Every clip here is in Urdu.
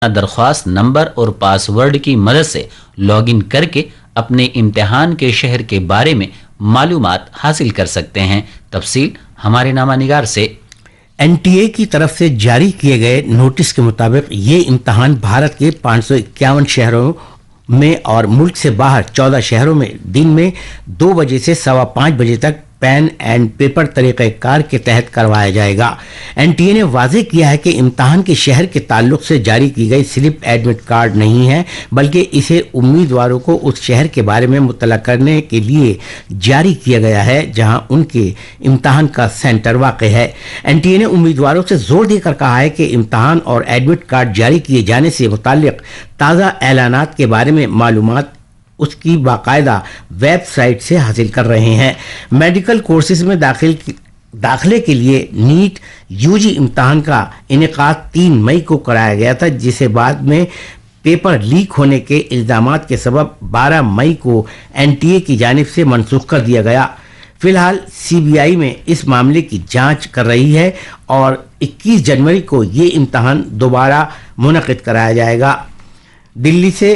درخواست نمبر اور پاس ورڈ کی مدد سے لاگ ان کر کے اپنے امتحان کے شہر کے بارے میں معلومات حاصل کر سکتے ہیں. تفصیل ہمارے نامہ نگار سے. NTA کی طرف سے جاری کیے گئے نوٹس کے مطابق یہ امتحان بھارت کے 551 شہروں میں اور ملک سے باہر 14 شہروں میں دن میں 2 بجے سے 5:15 بجے تک پین اینڈ پیپر طریقہ کار کے تحت کروایا جائے گا. NTA نے واضح کیا ہے کہ امتحان کے شہر کے تعلق سے جاری کی گئی سلپ ایڈمٹ کارڈ نہیں ہے، بلکہ اسے امیدواروں کو اس شہر کے بارے میں مطلع کرنے کے لیے جاری کیا گیا ہے جہاں ان کے امتحان کا سینٹر واقع ہے. NTA نے امیدواروں سے زور دے کر کہا ہے کہ امتحان اور ایڈمٹ کارڈ جاری کیے جانے سے متعلق تازہ اعلانات کے بارے میں معلومات اس کی باقاعدہ ویب سائٹ سے حاصل کر رہے ہیں. میڈیکل کورسز میں داخلے کے لیے نیٹ UG امتحان کا انعقاد 3 مئی کو کرایا گیا تھا، جسے بعد میں پیپر لیک ہونے کے الزامات کے سبب 12 مئی کو NTA کی جانب سے منسوخ کر دیا گیا. فی الحال CBI میں اس معاملے کی جانچ کر رہی ہے اور 21 جنوری کو یہ امتحان دوبارہ منعقد کرایا جائے گا. دلی سے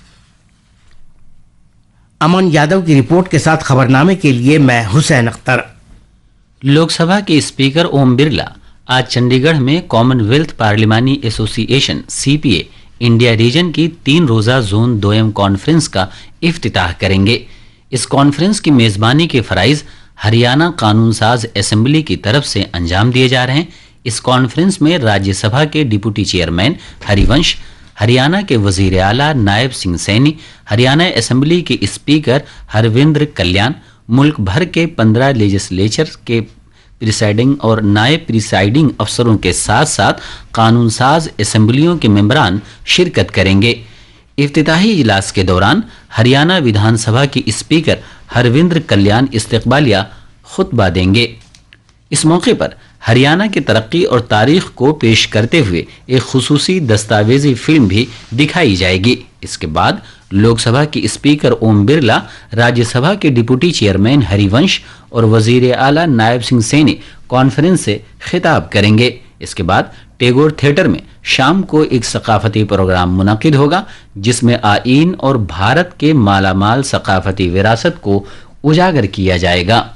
امن یادو کی رپورٹ کے ساتھ خبرنامے کے لیے میں حسین اختر. لوک سبھا کے اسپیکر اوم برلا آج چنڈی گڑھ میں کامن ویلتھ پارلیمانی ایسوسی ایشن CPA انڈیا ریجن کی 3 روزہ زون 2 کانفرنس کا افتتاح کریں گے. اس کانفرنس کی میزبانی کے فرائض ہریانہ قانون ساز اسمبلی کی طرف سے انجام دیے جا رہے ہیں. اس کانفرنس میں راجیہ سبھا کے ڈپٹی چیئرمین ہری ونش، ہریانہ کے وزیر اعلیٰ نائب سنگھ سینی، ہریانہ اسمبلی کے اسپیکر ہرویندر کلیان، ملک بھر کے 15 لیجسلیچر کے پریسائڈنگ اور نائب پریسائڈنگ افسروں کے ساتھ ساتھ قانون ساز اسمبلیوں کے ممبران شرکت کریں گے. افتتاحی اجلاس کے دوران ہریانہ ودھان سبھا کی اسپیکر ہرویندر کلیان استقبالیہ خطبہ دیں گے. اس موقع پر ہریانہ کی ترقی اور تاریخ کو پیش کرتے ہوئے ایک خصوصی دستاویزی فلم بھی دکھائی جائے گی. اس کے بعد لوک سبھا کی اسپیکر اوم برلا، راجیہ سبھا کے ڈپٹی چیئرمین ہری ونش اور وزیر اعلیٰ نائب سنگھ سینی کانفرنس سے خطاب کریں گے. اس کے بعد ٹیگور تھیٹر میں شام کو ایک ثقافتی پروگرام منعقد ہوگا جس میں آئین اور بھارت کے مالا مال ثقافتی وراثت کو اجاگر کیا جائے گا.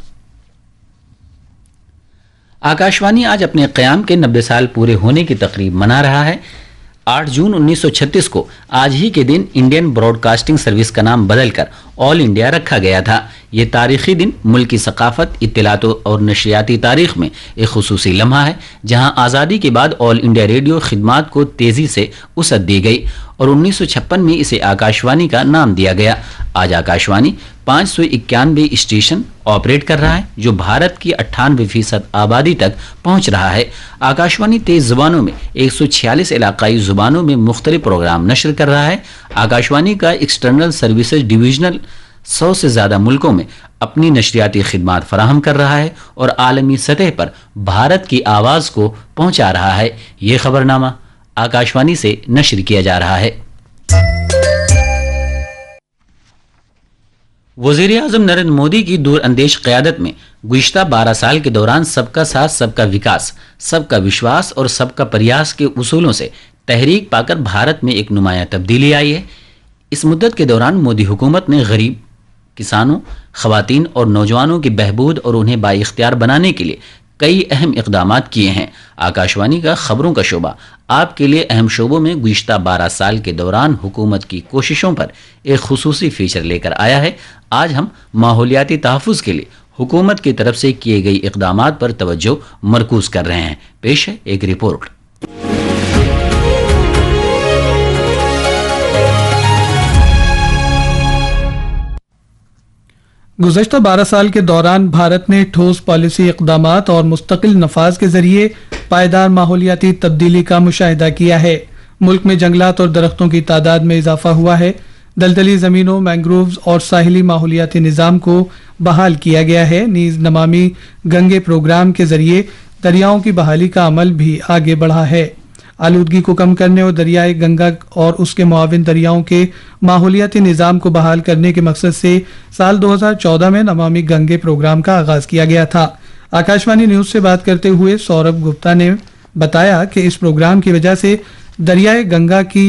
آکاشوانی آج اپنے قیام کے 90 سال پورے ہونے کی تقریب منا رہا ہے. 8 جون 1936 کو آج ہی کے دن انڈین براڈ کاسٹنگ سروس کا نام بدل کر آل انڈیا رکھا گیا تھا. یہ تاریخی دن ملک کی ثقافت، اطلاعات اور نشریاتی تاریخ میں ایک خصوصی لمحہ ہے جہاں آزادی کے بعد آل انڈیا ریڈیو خدمات کو تیزی سے وسعت دی گئی اور 1956 میں اسے آکاشوانی کا نام دیا گیا. آج آکاشوانی 591 اسٹیشن آپریٹ کر رہا ہے جو بھارت کی 98% آبادی تک پہنچ رہا ہے. آکاشوانی 23 زبانوں میں 146 علاقائی زبانوں میں مختلف پروگرام نشر کر رہا ہے. آکاشوانی کا ایکسٹرنل سروسز ڈویژنل 100 سے زیادہ ملکوں میں اپنی نشریاتی خدمات فراہم کر رہا ہے اور عالمی سطح پر بھارت کی آواز کو پہنچا رہا ہے. یہ خبرنامہ آکاشوانی سے نشر کیا جا رہا ہے. وزیر اعظم نریندر مودی کی دور اندیش قیادت میں گزشتہ 12 سال کے دوران سب کا ساتھ، سب کا وکاس، سب کا وشواس اور سب کا پریاس کے اصولوں سے تحریک پا کر بھارت میں ایک نمایاں تبدیلی آئی ہے. اس مدت کے دوران مودی حکومت نے غریب، کسانوں، خواتین اور نوجوانوں کی بہبود اور انہیں بااختیار بنانے کے لیے کئی اہم اقدامات کیے ہیں. آکاشوانی کا خبروں کا شعبہ آپ کے لیے اہم شعبوں میں گزشتہ 12 سال کے دوران حکومت کی کوششوں پر ایک خصوصی فیچر لے کر آیا ہے. آج ہم ماحولیاتی تحفظ کے لیے حکومت کی طرف سے کیے گئی اقدامات پر توجہ مرکوز کر رہے ہیں. پیش ہے ایک رپورٹ. گزشتہ 12 سال کے دوران بھارت نے ٹھوس پالیسی اقدامات اور مستقل نفاذ کے ذریعے پائیدار ماحولیاتی تبدیلی کا مشاہدہ کیا ہے. ملک میں جنگلات اور درختوں کی تعداد میں اضافہ ہوا ہے. دلدلی زمینوں، مینگرووز اور ساحلی ماحولیاتی نظام کو بحال کیا گیا ہے. نیز نمامی گنگے پروگرام کے ذریعے دریاؤں کی بحالی کا عمل بھی آگے بڑھا ہے. آلودگی کو کم کرنے اور دریائے گنگا اور اس کے معاون دریاؤں کے ماحولیاتی نظام کو بحال کرنے کے مقصد سے سال 2014 میں نمامی گنگے پروگرام کا آغاز کیا گیا تھا. آکاشوانی نیوز سے بات کرتے ہوئے سوربھ گپتا نے بتایا کہ اس پروگرام کی وجہ سے दरियाए गंगा की